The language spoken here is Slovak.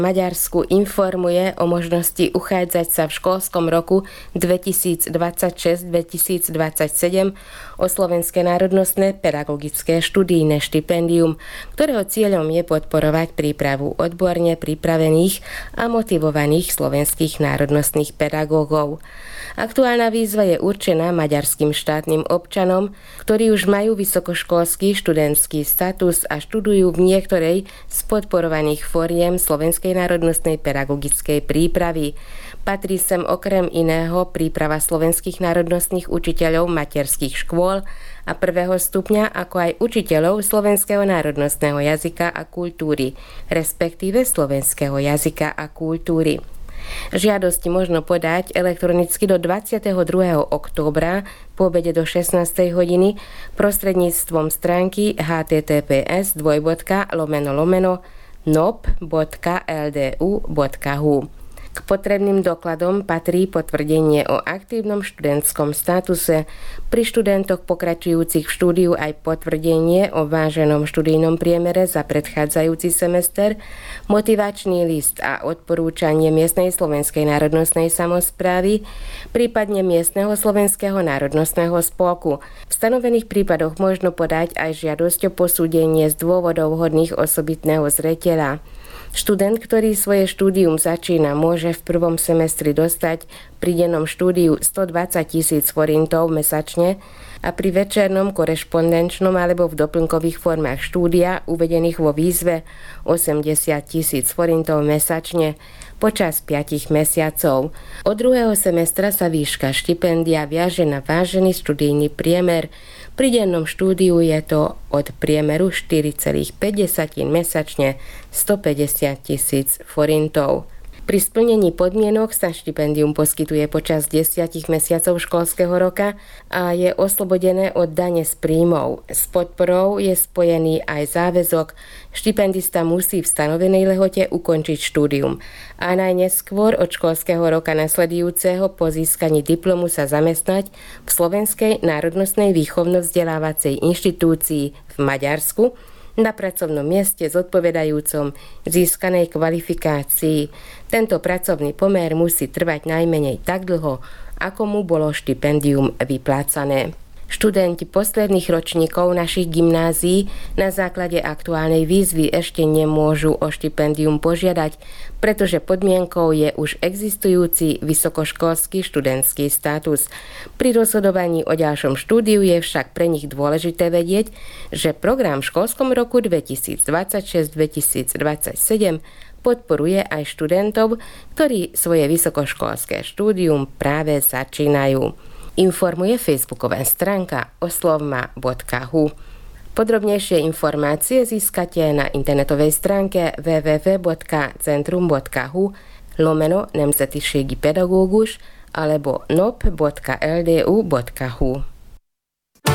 Maďarsku informuje o možnosti uchádzať sa v školskom roku 2026-2027 o slovenské národnostné pedagogické študijné štipendium, ktorého cieľom je podporovať prípravu odborne pripravených a motivovaných slovenských národnostných pedagógov. Aktuálna výzva je určená maďarským štátnym občanom, ktorí už majú vysokoškolský študentský status a študujú v niektorej z podporovaných fóriem slovenskej národnostnej pedagogickej prípravy. Patrí sem okrem iného príprava slovenských národnostných učiteľov materských škôl a prvého stupňa, ako aj učiteľov slovenského národnostného jazyka a kultúry, respektíve slovenského jazyka a kultúry. Žiadosti možno podať elektronicky do 22. októbra po obede do 16. hodiny prostredníctvom stránky https://nop.ldu.hu. K potrebným dokladom patrí potvrdenie o aktívnom študentskom statuse, pri študentoch pokračujúcich v štúdiu aj potvrdenie o váženom študijnom priemere za predchádzajúci semester, motivačný list a odporúčanie miestnej slovenskej národnostnej samosprávy, prípadne miestneho slovenského národnostného spolku. V stanovených prípadoch možno podať aj žiadosť o posúdenie z dôvodov hodných osobitného zreteľa. Študent, ktorý svoje štúdium začína, môže v prvom semestri dostať pri dennom štúdiu 120 000 forintov mesačne a pri večernom, korešpondenčnom alebo v doplnkových formách štúdia uvedených vo výzve 80 000 forintov mesačne počas 5 mesiacov. Od druhého semestra sa výška štipendia viaže na vážený študijný priemer. Pri dennom štúdiu je to od priemeru 4,5 mesačne 150 000 forintov. Pri splnení podmienok sa štipendium poskytuje počas 10 mesiacov školského roka a je oslobodené od dane z príjmov. S podporou je spojený aj záväzok. Štipendista musí v stanovenej lehote ukončiť štúdium a najneskôr od školského roka nasledujúceho po získaní diplomu sa zamestnať v Slovenskej národnostnej výchovno-vzdelávacej inštitúcii v Maďarsku na pracovnom mieste zodpovedajúcom získanej kvalifikácii. Tento pracovný pomer musí trvať najmenej tak dlho, ako mu bolo štipendium vyplácané. Študenti posledných ročníkov našich gymnázií na základe aktuálnej výzvy ešte nemôžu o štipendium požiadať, pretože podmienkou je už existujúci vysokoškolský študentský status. Pri rozhodovaní o ďalšom štúdiu je však pre nich dôležité vedieť, že program v školskom roku 2026-2027 podporuje aj študentov, ktorí svoje vysokoškolské štúdium práve začínajú. Informuje facebooková stránka oslovma.hu. Podrobnejšie informácie získate na internetovej stránke www.centrum.hu/nemzetiségi pedagógus alebo nop.ldu.hu.